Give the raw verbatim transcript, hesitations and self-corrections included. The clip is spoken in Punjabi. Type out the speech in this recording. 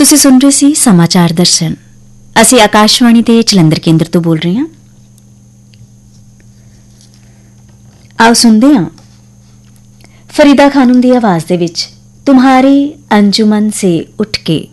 ਤੁਸੀਂ ਸੁਣ ਰਹੇ ਸੀ ਸਮਾਚਾਰ ਦਰਸ਼ਨ। ਅਸੀਂ ਆਕਾਸ਼ਵਾਣੀ ਦੇ ਜਲੰਧਰ ਕੇਂਦਰ ਤੋਂ ਬੋਲ ਰਹੇ ਹਾਂ। ਆਓ ਸੁਣਦੇ ਹਾਂ ਫਰੀਦਾ ਖਾਨਮ ਦੀ ਆਵਾਜ਼ ਦੇ ਵਿੱਚ ਤੁਮਹਾਰੀ ਅੰਜੁਮਨ ਸੇ ਉੱਠ ਕੇ।